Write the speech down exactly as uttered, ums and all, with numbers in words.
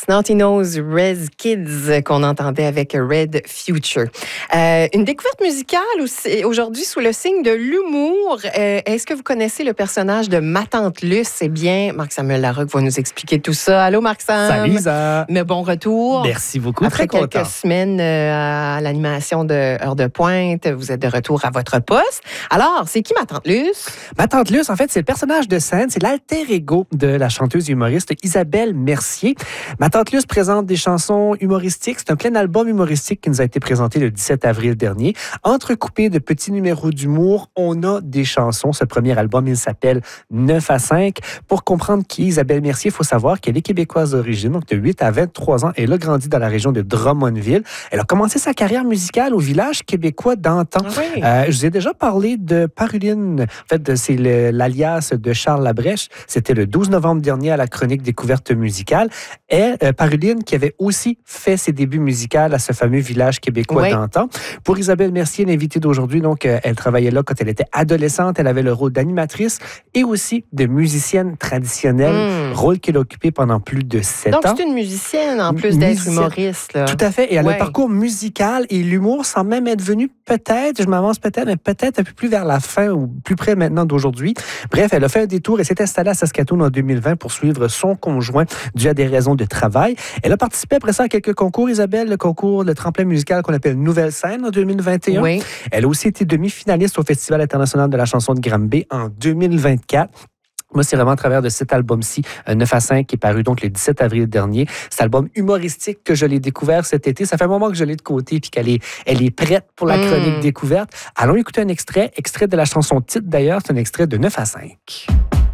Snotty Nose Rez Kids qu'on entendait avec Red Future. Euh, une découverte musicale aussi, aujourd'hui sous le signe de l'humour. Euh, est-ce que vous connaissez le personnage de Ma Tante Luce? Eh bien, Marc-Samuel Larocque va nous expliquer tout ça. Allô, Marc-Sam? Salut, Isa. Mais bon retour. Merci beaucoup. Après Très quelques content. semaines euh, à l'animation de Heure de Pointe, vous êtes de retour à votre poste. Alors, c'est qui Ma Tante Luce? Ma Tante Luce, en fait, c'est le personnage de scène, c'est l'alter ego de la chanteuse humoriste Isabelle Mercier. Ma Tante Luce présente des chansons humoristiques. C'est un plein album humoristique qui nous a été présenté le dix-sept avril dernier. Entrecoupé de petits numéros d'humour, on a des chansons. Ce premier album, il s'appelle neuf à cinq. Pour comprendre qui est Isabelle Mercier, il faut savoir qu'elle est québécoise d'origine, donc de huit à vingt-trois ans. Elle a grandi dans la région de Drummondville. Elle a commencé sa carrière musicale au village québécois d'antan. Ah oui. Euh, je vous ai déjà parlé de Paruline. En fait, c'est le, l'alias de Charles Labrèche. C'était le douze novembre dernier à la chronique Découverte musicale. Et euh, Paruline qui avait aussi fait ses débuts musicaux à ce fameux village québécois oui. d'antan. Pour Isabelle Mercier, l'invitée d'aujourd'hui, donc, euh, elle travaillait là quand elle était adolescente. Elle avait le rôle d'animatrice et aussi de musicienne traditionnelle, Mm. rôle qu'elle a occupé pendant plus de sept Donc, ans. c'est une musicienne en plus d'être Musicienne. humoriste. Là. Tout à fait. Et elle a Ouais. un parcours musical et l'humour sans même être venu peut-être, je m'avance peut-être, mais peut-être un peu plus vers la fin ou plus près maintenant d'aujourd'hui. Bref, elle a fait un détour et s'est installée à Saskatoon en deux mille vingt pour suivre son conjoint dû à des raisons de travail. Elle a participé après ça à quelques concours, Isabelle, le concours, le tremplin musical qu'on appelle Nouvelle Scène en deux mille vingt et un. Oui. Elle a aussi été demi-finaliste au Festival international de la chanson de Granby en deux mille vingt-quatre. Moi, c'est vraiment à travers de cet album-ci, neuf à cinq, qui est paru donc le dix-sept avril dernier. Cet album humoristique que je l'ai découvert cet été. Ça fait un moment que je l'ai de côté puis qu'elle est, elle est prête pour la chronique Mm. découverte. Allons écouter un extrait, extrait de la chanson titre d'ailleurs. C'est un extrait de neuf à cinq.